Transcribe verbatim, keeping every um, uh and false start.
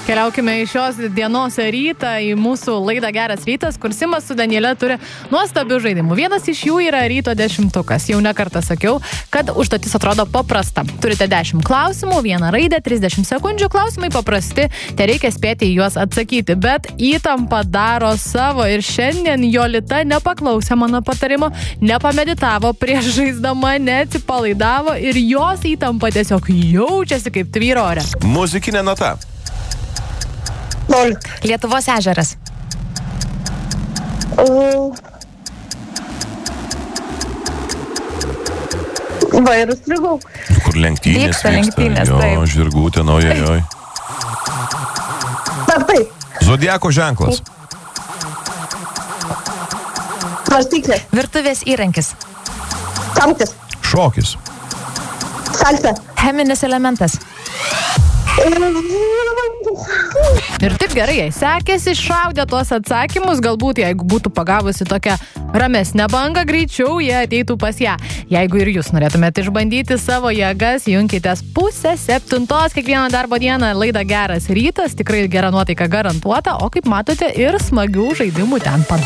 Keliaukime į šios dienos rytą, į mūsų laidą Geras rytas, kur Simas su Daniele turi nuostabių žaidimų. Vienas iš jų yra ryto dešimtukas. Jau ne kartą sakiau, kad užduotis atrodo paprasta. Turite dešimt klausimų, vieną raidę, trisdešimt sekundžių. Klausimai paprasti, tai reikia spėti į juos atsakyti. Bet įtampa daro savo ir šiandien Jolita nepaklausė mano patarimo, nepameditavo prieš žaisdama, neatsipalaidavo ir jos įtampa tiesiog jaučiasi kaip tvyro ore. Muzikinė nota. Nol. Lietuvos ežeras. Uh, Vairus strigau. Kur lenktynės Vyksta lenktynės, jo, taip. žirgų ten, ojojoj. Ar taip? Zodiako ženklas. Svarstyklė. Virtuvės įrankis. Samtis. Šokis. Salsa. Cheminis elementas. Ir taip gerai, jai sekėsi, šaudė tuos atsakymus, galbūt jeigu būtų pagavusi tokią ramesnę bangą, greičiau jie ateitų pas ją. Jeigu ir jūs norėtumėte išbandyti savo jėgas, junkitės pusę septintos kiekvieną darbo dieną laidą Geras rytas, tikrai gera nuotaika garantuota, o kaip matote ir smagių žaidimų ten pat.